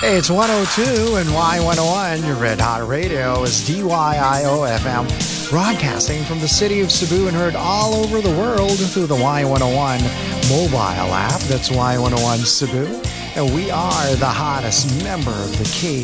Hey, it's 102 and Y101. Your Red Hot Radio is DYIO FM, broadcasting from the city of Cebu and heard all over the world through the Y101 mobile app. That's Y101 Cebu. And we are the hottest member of the